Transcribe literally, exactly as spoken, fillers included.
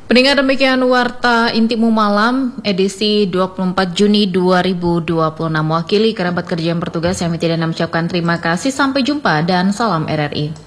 Pendengar, demikian Warta Intimu Malam edisi dua puluh empat Juni dua ribu dua puluh enam. Mewakili kerabat kerja yang bertugas, kami tidak mengucapkan terima kasih, sampai jumpa dan salam R R I.